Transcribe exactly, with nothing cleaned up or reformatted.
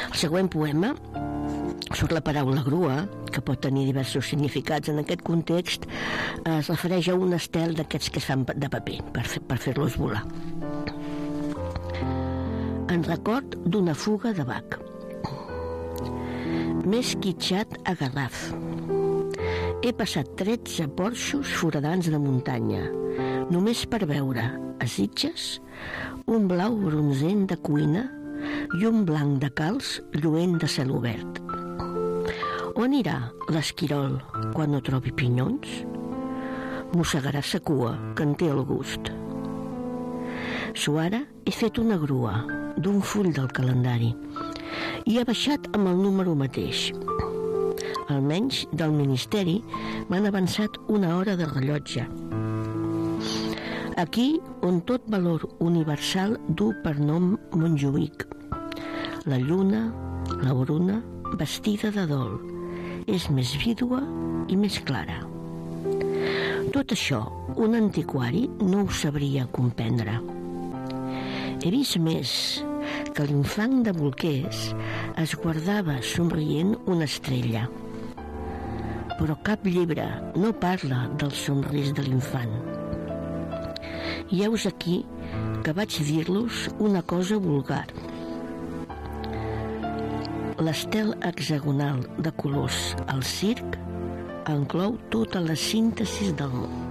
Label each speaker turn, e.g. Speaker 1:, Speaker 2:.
Speaker 1: El següent poema surt la paraula grua, que pot tenir diversos significats. En aquest context es refereix a un estel d'aquests que es fan de paper per, fer, per fer-los volar. En record d'una fuga de Bach. M'he esquitxat a Garraf. He passat tretze porxos foradants de muntanya, només per veure, a Sitges, un blau bronzent de cuina i un blanc de calç lluent de cel obert. On anirà l'esquirol quan no trobi pinyons? Mossegarà sa cua, que en té el gust. Suara he fet una grua d'un full del calendari i he baixat amb el número mateix. Almenys del Ministeri m'han avançat una hora de rellotge. Aquí on tot valor universal du per nom Montjuïc. La lluna, la bruna, vestida de dol, és més vídua i més clara. Tot això, un antiquari no ho sabria comprendre. He vist més que l'infant de Bolquers es guardava somrient una estrella. Però cap llibre no parla del somrís de l'infant. I heus aquí que vaig dir-los una cosa vulgar. L'estel hexagonal de colors al circ enclou tota la síntesi del món.